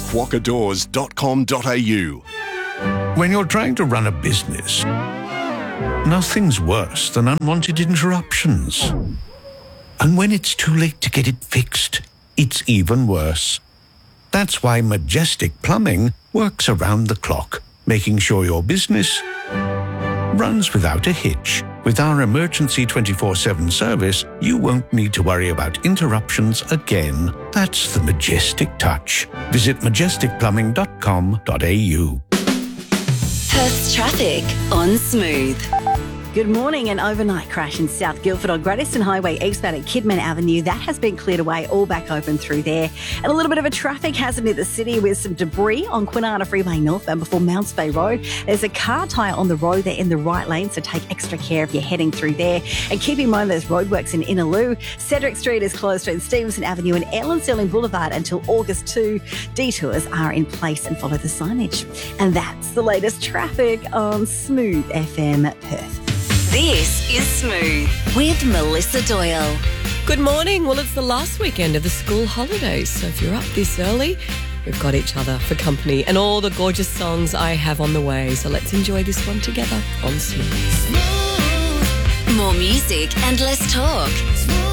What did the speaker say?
quokkadoors.com.au. When you're trying to run a business, nothing's worse than unwanted interruptions. And when it's too late to get it fixed, it's even worse. That's why Majestic Plumbing works around the clock, making sure your business runs without a hitch. With our emergency 24/7 service, you won't need to worry about interruptions again. That's the Majestic touch. Visit majesticplumbing.com.au. Perth's traffic on Smooth. Good morning. An overnight crash in South Guildford on Great Eastern Highway eastbound at Kidman Avenue. That has been cleared away, all back open through there. And a little bit of a traffic hazard near the city with some debris on Kwinana Freeway northbound before Mounts Bay Road. There's a car tyre on the road there in the right lane, so take extra care if you're heading through there. And keep in mind there's roadworks in Innaloo. Cedric Street is closed between Stevenson Avenue and Ellen Sterling Boulevard until August 2. Detours are in place and follow the signage. And that's the latest traffic on Smooth FM Perth. This is Smooth with Melissa Doyle. Good morning. Well, it's the last weekend of the school holidays, so if you're up this early, we've got each other for company and all the gorgeous songs I have on the way. So let's enjoy this one together on Smooth. More music and less talk.